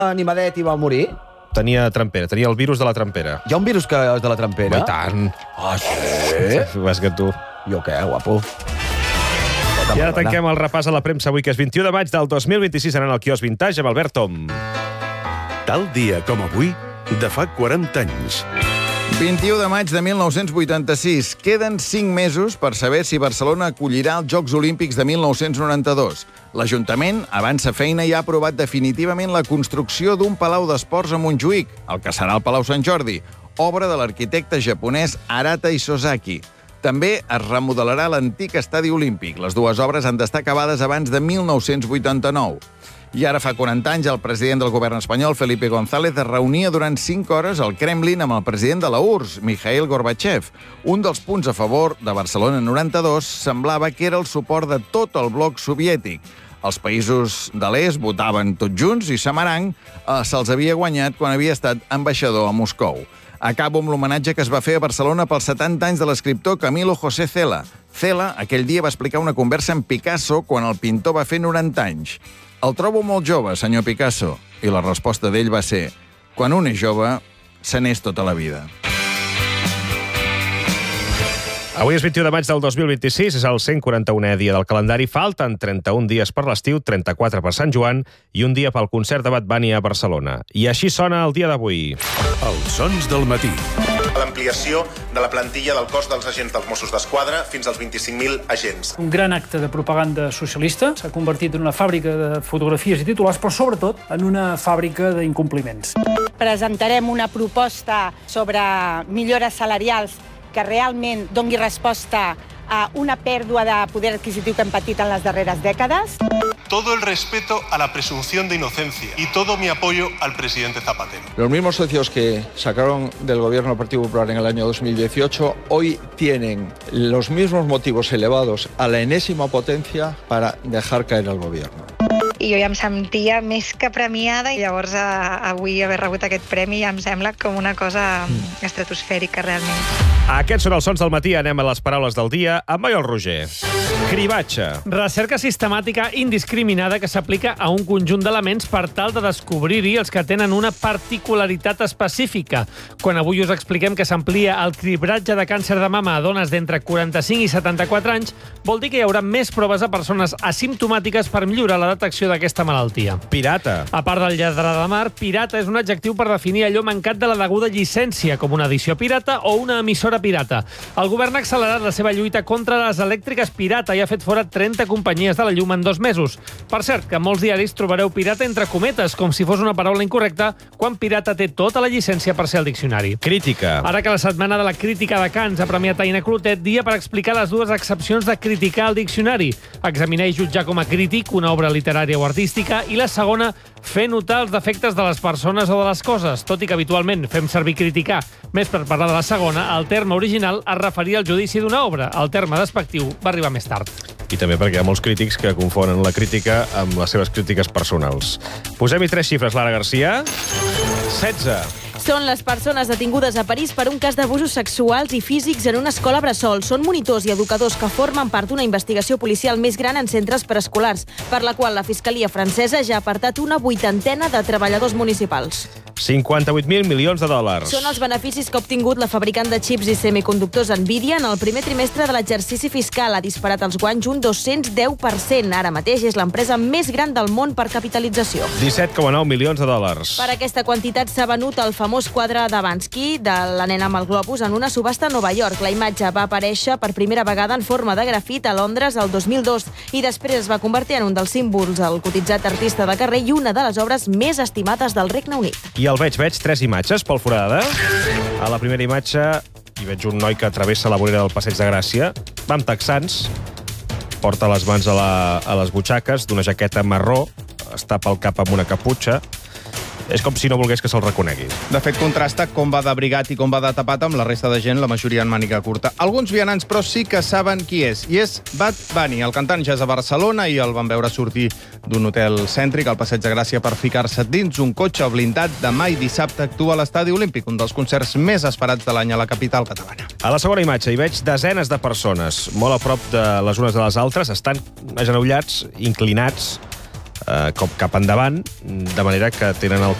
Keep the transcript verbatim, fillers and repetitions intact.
animadet i va morir? Tenia trampera, tenia el virus de la trampera. Hi ha un virus que és de la trampera? I tant. Ah, sí? Vas que tu. Jo què, guapo? I ara tanquem el repàs a la premsa avui, que és vint-i-u de maig del dos mil vint-i-sis, anant al quiosc Vintage amb Albert Tom. Tal dia com avui, de fa quaranta anys. vint-i-u de maig de mil nou-cents vuitanta-sis. Queden cinc mesos per saber si Barcelona acollirà els Jocs Olímpics de mil nou-cents noranta-dos. L'Ajuntament avança feina i ha aprovat definitivament la construcció d'un palau d'esports a Montjuïc, el que serà el Palau Sant Jordi, obra de l'arquitecte japonès Arata Isozaki. També es remodelarà l'antic estadi olímpic. Les dues obres han d'estar acabades abans de mil nou-cents vuitanta-nou. I ara fa quaranta anys, el president del govern espanyol, Felipe González, es reunia durant cinc hores al Kremlin amb el president de la U R S S, Mikhail Gorbachev. Un dels punts a favor de Barcelona noranta-dos semblava que era el suport de tot el bloc soviètic. Els països de l'est votaven tots junts i Samaranch eh, se'ls havia guanyat quan havia estat ambaixador a Moscou. Acabo amb l'homenatge que es va fer a Barcelona pels setanta anys de l'escriptor Camilo José Cela. Cela aquell dia va explicar una conversa amb Picasso quan el pintor va fer noranta anys. El trobo molt jove, senyor Picasso. I la resposta d'ell va ser: quan un és jove, se n'és tota la vida. Avui és vint-i-u de maig del dos mil vint-i-sis, és el cent quaranta-unè dia del calendari. Falten trenta-un dies per l'estiu, trenta-quatre per Sant Joan i un dia pel concert de Bad Bunny a Barcelona. I així sona el dia d'avui. Els sons del matí. L'ampliació de la plantilla del cos dels agents dels Mossos d'Esquadra fins als vint-i-cinc mil agents. Un gran acte de propaganda socialista s'ha convertit en una fàbrica de fotografies i titulars, però sobretot en una fàbrica d'incompliments. Presentarem una proposta sobre millores salarials que realment doni resposta a una pèrdua de poder adquisitiu que hem patit en les darreres dècades. Todo el respeto a la presunción de inocencia y todo mi apoyo al presidente Zapatero. Los mismos socios que sacaron del gobierno del Partido Popular en el año dos mil dieciocho hoy tienen los mismos motivos elevados a la enésima potencia para dejar caer al gobierno. I jo ja em sentia més que premiada i llavors avui haver rebut aquest premi ja em sembla com una cosa estratosfèrica realment. Aquests són els sons del matí. Anem a les paraules del dia amb Maiol Roger. Cribatge. Recerca sistemàtica indiscriminada que s'aplica a un conjunt d'elements per tal de descobrir-hi els que tenen una particularitat específica. Quan avui us expliquem que s'amplia el cribratge de càncer de mama a dones d'entre quaranta-cinc i setanta-quatre anys, vol dir que hi haurà més proves a persones asimptomàtiques per millorar la detecció d'aquesta malaltia. Pirata. A part del lladre de mar, pirata és un adjectiu per definir allò mancat de la deguda llicència, com una edició pirata o una emissora pirata. El govern ha accelerat la seva lluita contra les elèctriques pirata i ha fet fora trenta companyies de la llum en dos mesos. Per cert, que molts diaris trobareu pirata entre cometes, com si fos una paraula incorrecta, quan pirata té tota la llicència per ser al diccionari. Crítica. Ara que la setmana de la crítica de Cants ha premiat Aina Clotet, dia per explicar les dues accepcions de criticar el diccionari. Examinar i jutjar com a crític una obra literària o artística, i la segona, fer notar els defectes de les persones o de les coses. Tot i que habitualment fem servir criticar més per parlar de la segona, el terme original es referia al judici d'una obra. El terme despectiu va arribar més tard. I també perquè hi ha molts crítics que confonen la crítica amb les seves crítiques personals. Posem-hi tres xifres, Lara Garcia. setze. Són les persones detingudes a París per un cas d'abusos sexuals i físics en una escola bressol. Són monitors i educadors que formen part d'una investigació policial més gran en centres preescolars, per la qual la Fiscalia francesa ja ha apartat una vuitantena de treballadors municipals. cinquanta-vuit mil milions de dòlars. Són els beneficis que ha obtingut la fabricant de xips i semiconductors Nvidia en el primer trimestre de l'exercici fiscal. Ha disparat els guanys un dos-cents deu per cent. Ara mateix és l'empresa més gran del món per capitalització. disset coma nou milions de dòlars. Per aquesta quantitat s'ha venut el famós quadre de Bansky, de la nena amb el globus, en una subhasta a Nova York. La imatge va aparèixer per primera vegada en forma de grafit a Londres el dos mil dos i després es va convertir en un dels símbols del cotitzat artista de carrer i una de les obres més estimades del Regne Unit. I el veig, veig tres imatges pel forada. A la primera imatge hi veig un noi que travessa la vorera del Passeig de Gràcia. Va amb texans, porta les mans a, la, a les butxaques d'una jaqueta marró, es tapa el cap amb una caputxa. És com si no volgués que se'l reconegui. De fet, contrasta com va d'abrigat i com va de tapat amb la resta de gent, la majoria en màniga curta. Alguns vianants, però, sí que saben qui és. I és Bad Bunny. El cantant ja és a Barcelona i el van veure sortir d'un hotel cèntric al Passeig de Gràcia per ficar-se dins un cotxe blindat. Demà i dissabte actua a l'Estadi Olímpic, un dels concerts més esperats de l'any a la capital catalana. A la segona imatge hi veig desenes de persones, molt a prop de les unes de les altres, estan agenollats, inclinats, eh, cop cap endavant, de manera que tenen el